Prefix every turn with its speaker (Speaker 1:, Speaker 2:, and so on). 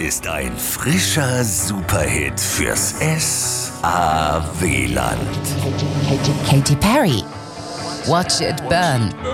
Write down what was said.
Speaker 1: ist ein frischer Superhit fürs S-A-W-Land.
Speaker 2: Katy Perry. Watch it burn.